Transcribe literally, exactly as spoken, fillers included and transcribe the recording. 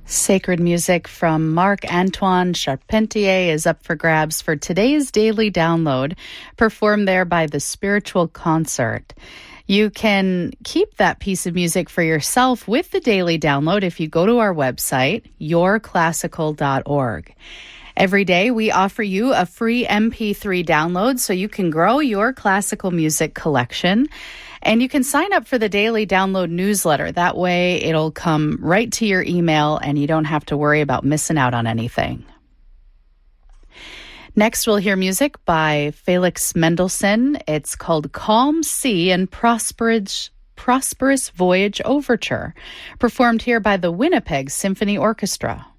Sacred music from Marc-Antoine Charpentier is up for grabs for today's daily download, performed there by the Spiritual Concert. You can keep that piece of music for yourself with the daily download if you go to our website, your classical dot org. Every day, we offer you a free M P three download so you can grow your classical music collection. And you can sign up for the daily download newsletter. That way, it'll come right to your email and you don't have to worry about missing out on anything. Next, we'll hear music by Felix Mendelssohn. It's called Calm Sea and Prosperous, Prosperous Voyage Overture, performed here by the Winnipeg Symphony Orchestra.